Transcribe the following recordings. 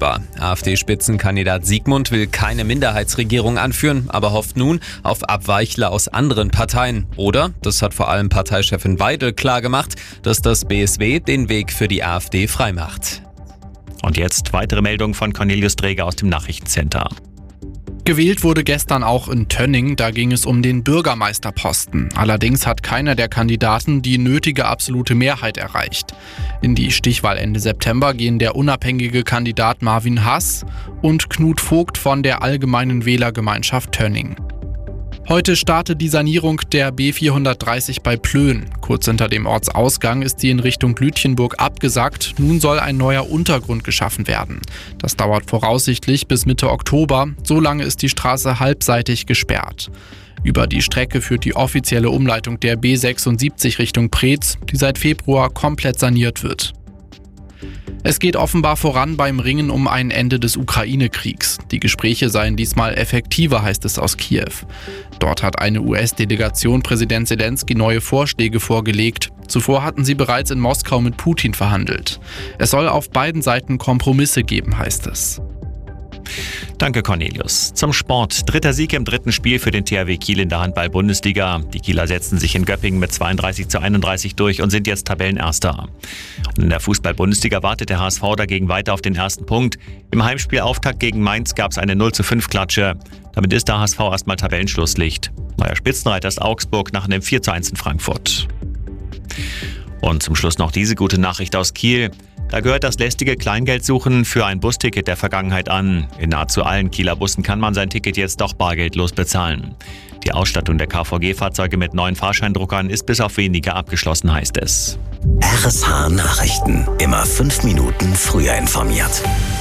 war. AfD-Spitzenkandidat Siegmund will keine Minderheitsregierung anführen, aber hofft nun auf Abweichler aus anderen Parteien. Oder, das hat vor allem Parteichefin Weidel klargemacht, dass das BSW den Weg für die AfD freimacht. Und jetzt weitere Meldungen von Cornelius Träger aus dem Nachrichtencenter. Gewählt wurde gestern auch in Tönning, da ging es um den Bürgermeisterposten. Allerdings hat keiner der Kandidaten die nötige absolute Mehrheit erreicht. In die Stichwahl Ende September gehen der unabhängige Kandidat Marvin Hass und Knut Vogt von der Allgemeinen Wählergemeinschaft Tönning. Heute startet die Sanierung der B430 bei Plön. Kurz hinter dem Ortsausgang ist sie in Richtung Lütjenburg abgesackt. Nun soll ein neuer Untergrund geschaffen werden. Das dauert voraussichtlich bis Mitte Oktober. So lange ist die Straße halbseitig gesperrt. Über die Strecke führt die offizielle Umleitung der B76 Richtung Preetz, die seit Februar komplett saniert wird. Es geht offenbar voran beim Ringen um ein Ende des Ukraine-Kriegs. Die Gespräche seien diesmal effektiver, heißt es aus Kiew. Dort hat eine US-Delegation Präsident Selensky neue Vorschläge vorgelegt. Zuvor hatten sie bereits in Moskau mit Putin verhandelt. Es soll auf beiden Seiten Kompromisse geben, heißt es. Danke, Cornelius. Zum Sport. 3. Sieg im 3. Spiel für den THW Kiel in der Handball-Bundesliga. Die Kieler setzten sich in Göppingen mit 32:31 durch und sind jetzt Tabellenerster. Und in der Fußball-Bundesliga wartet der HSV dagegen weiter auf den ersten Punkt. Im Heimspielauftakt gegen Mainz gab es eine 0:5-Klatsche. Damit ist der HSV erstmal Tabellenschlusslicht. Neuer Spitzenreiter ist Augsburg nach einem 4:1 in Frankfurt. Und zum Schluss noch diese gute Nachricht aus Kiel. Da gehört das lästige Kleingeldsuchen für ein Busticket der Vergangenheit an. In nahezu allen Kieler Bussen kann man sein Ticket jetzt doch bargeldlos bezahlen. Die Ausstattung der KVG-Fahrzeuge mit neuen Fahrscheindruckern ist bis auf wenige abgeschlossen, heißt es. RSH Nachrichten. Immer 5 Minuten früher informiert.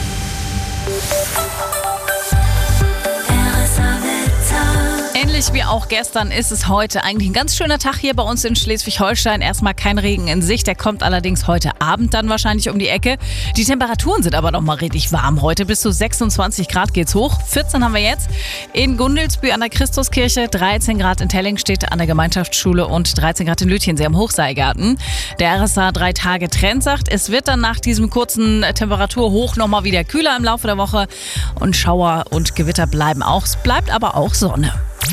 Ähnlich wie auch gestern ist es heute eigentlich ein ganz schöner Tag hier bei uns in Schleswig-Holstein. Erstmal kein Regen in Sicht, der kommt allerdings heute Abend dann wahrscheinlich um die Ecke. Die Temperaturen sind aber noch mal richtig warm heute. Bis zu 26 Grad geht's hoch. 14 haben wir jetzt in Gundelsbühl an der Christuskirche, 13 Grad in Tellingstedt an der Gemeinschaftsschule und 13 Grad in Lütjensee am Hochseilgarten. Der RSH 3-Tage-Trend sagt, es wird dann nach diesem kurzen Temperaturhoch noch mal wieder kühler im Laufe der Woche und Schauer und Gewitter bleiben auch. Es bleibt aber auch Sonne.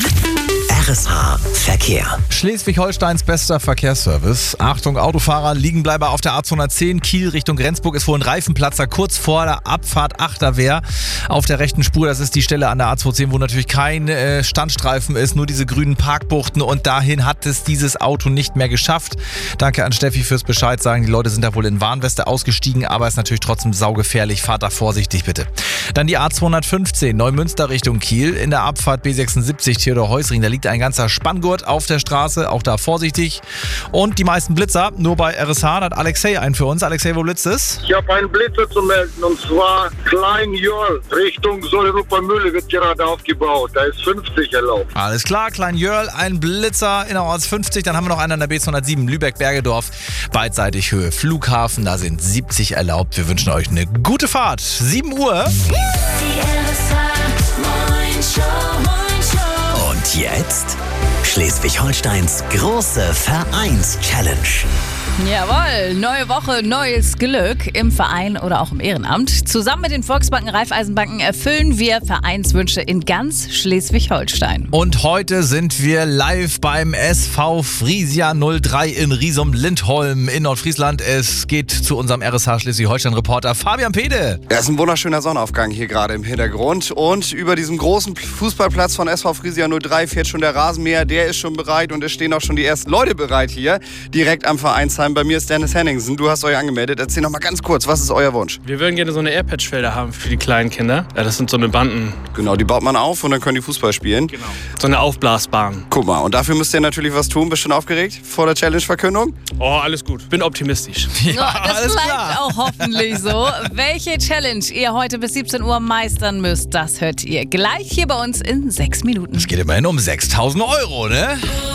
RSH Verkehr. Schleswig-Holsteins bester Verkehrsservice. Achtung, Autofahrer, Liegenbleiber auf der A210 Kiel Richtung Rendsburg ist wohl ein Reifenplatzer kurz vor der Abfahrt Achterwehr auf der rechten Spur. Das ist die Stelle an der A210, wo natürlich kein Standstreifen ist, nur diese grünen Parkbuchten und dahin hat es dieses Auto nicht mehr geschafft. Danke an Steffi fürs Bescheid sagen. Die Leute sind da wohl in Warnweste ausgestiegen, aber ist natürlich trotzdem saugefährlich. Fahrt da vorsichtig bitte. Dann die A215 Neumünster Richtung Kiel in der Abfahrt B76 Theodor-Heussring. Da liegt ein ganzer Spanngurt auf der Straße, auch da vorsichtig. Und die meisten Blitzer, nur bei RSH, hat Alexei einen für uns. Alexei, wo blitzt es? Ich habe einen Blitzer zu melden und zwar Klein-Jörl Richtung Solleruper-Mühle wird gerade aufgebaut. Da ist 50 erlaubt. Alles klar, Klein-Jörl, ein Blitzer innerorts 50. Dann haben wir noch einen an der B207 Lübeck-Bergedorf, beidseitig Höhe Flughafen. Da sind 70 erlaubt. Wir wünschen euch eine gute Fahrt. 7 Uhr. Die RSH Morning Show. Und jetzt Schleswig-Holsteins große Vereins-Challenge. Jawohl, neue Woche, neues Glück im Verein oder auch im Ehrenamt. Zusammen mit den Volksbanken, Raiffeisenbanken erfüllen wir Vereinswünsche in ganz Schleswig-Holstein. Und heute sind wir live beim SV Friesia 03 in Riesum-Lindholm in Nordfriesland. Es geht zu unserem RSH Schleswig-Holstein-Reporter Fabian Pede. Es ist ein wunderschöner Sonnenaufgang hier gerade im Hintergrund. Und über diesem großen Fußballplatz von SV Friesia 03 fährt schon der Rasenmäher. Der ist schon bereit und es stehen auch schon die ersten Leute bereit hier, direkt am Vereinsheim. Bei mir ist Dennis Henningsen. Du hast euch angemeldet. Erzähl noch mal ganz kurz, was ist euer Wunsch? Wir würden gerne so eine Airpatch-Felder haben für die kleinen Kinder. Ja, das sind so eine Banden. Genau, die baut man auf und dann können die Fußball spielen. Genau. So eine Aufblasbahn. Guck mal, und dafür müsst ihr natürlich was tun. Bist du schon aufgeregt vor der Challenge-Verkündung? Oh, alles gut. Bin optimistisch. Ja, das bleibt auch hoffentlich so. Welche Challenge ihr heute bis 17 Uhr meistern müsst, das hört ihr gleich hier bei uns in 6 Minuten. Es geht immerhin um 6.000 €, ne?